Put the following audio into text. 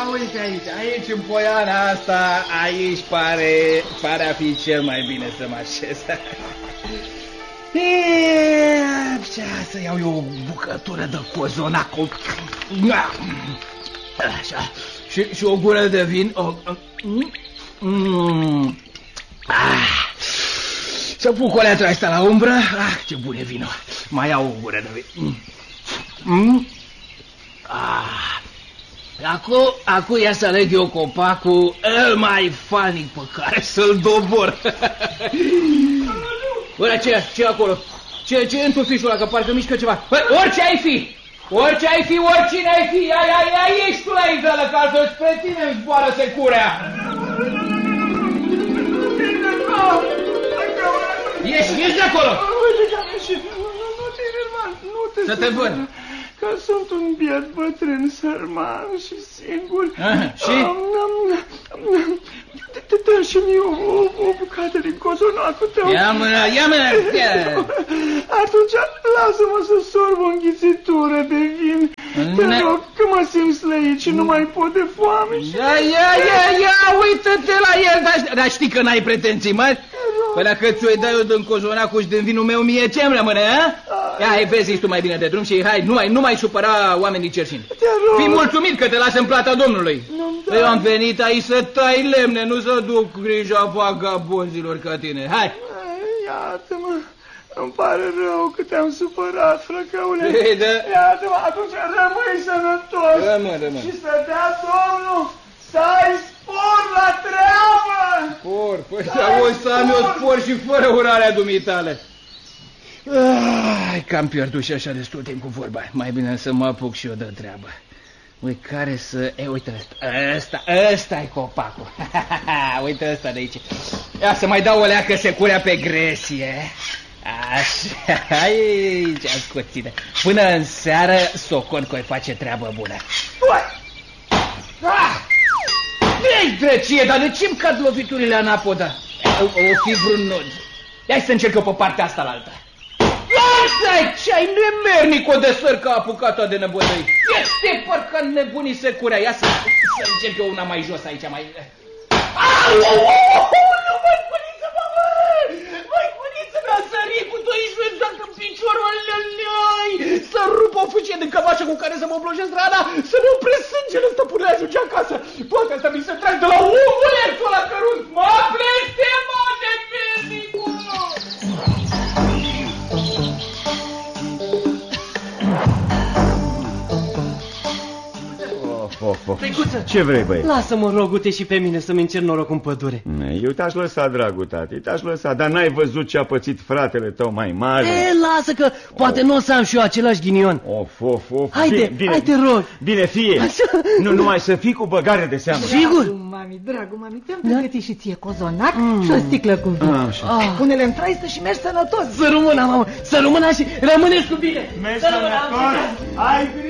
uite aici în poiana asta, aici pare a fi cel mai bine să mă așez. Să iau eu o bucătură de cozonac. Așa. Și o gură de vin. Să pun coleatul ăsta la umbră. Ce bun e vinul. Mai iau o gură de vin. Acum ia să aleg eu copacul el mai fanic pe care să-l dobor. Bă, ce acolo? Ce e în tufișul ăla, că parcă mișcă ceva? Bă, orice ai fi, oricine ai fi, ai ești tu la iveală, că altfel spre tine îmi zboară securea. Ieși de acolo! Nu te să te văd. Că sunt un biet bătrân, sărman și singur. Și? Dă și mie o bucată din cozonacul tău. Ia mână. Atunci lasă-mă să sorb o înghițitură de vin. Te rog, că mă simt slăit și nu mai pot de foame. Ia, uită-te la el. Dar știi că n-ai pretenții mari? Păi dacă ți-o dai eu din cozonacul și din vinul meu, mie ce-mi rămâne, a? Ia, vezi, tu mai bine de drum și hai, nu mai supăra oamenii cerșini. Fii mulțumit că te lasă în plata Domnului. Eu am venit aici să tai lemne, nu să duc grija vagabonzilor ca tine. Hai! Iată-mă, îmi pare rău că te-am supărat, frăcăule. Iată-mă, atunci rămâi sănătos. Rămân. Și să dea Domnul să ai spor la treabă. Spor? Păi să am eu spor și fără urarea dumitale. Că-am pierdut și așa destul timp cu vorba. Mai bine să mă apuc și eu de treabă. Uite care să... uite ăsta-i copacul. Uite ăsta de aici. Ia să mai dau o leacă securea pe gresie. Așa, aici ascuține. Până în seară socot că-i face treabă bună. Ei, drăcie, dar de ce-mi cad loviturile anapoda? O fi vreun nod. Ia să încerc eu pe partea asta la alta. Lasă-i, ce-ai nemernic-o de săr că a apucat-o de nebădăi. Este parcă nebunii securea. Ia să încerc eu una mai jos aici, mai... Nu, măiculiță, măiculiță, mi-a sărit cu 12 dacă în piciorul lălăi. Să rup o fucie de cămașă cu care să mă oblojesc rana, să ne opresc sângele, stăpâne, ajunge acasă. Poate asta mi se trag de la omulețul ăla cărunt. Mă blestemă de mernicul! Ce vrei, băi? Lasă-mă, rogute, și pe mine să-mi încerc noroc în pădure. Eu te-aș lăsa, dragul tati, te-aș lăsa, dar n-ai văzut ce a pățit fratele tău mai mare? Lasă că poate nu o să am și eu același ghinion. Of. Haide, hai te rog. Bine, fie. Nu numai să fii cu băgare de seamă. Sigur? Dragul mami, te-am pregătit și ție cozonac și o sticlă cu vin. Pune-le în traistă și mergi sănătos. Să rămână, mamă, să rămână și rămâneți cu bine. Mergi sănătos.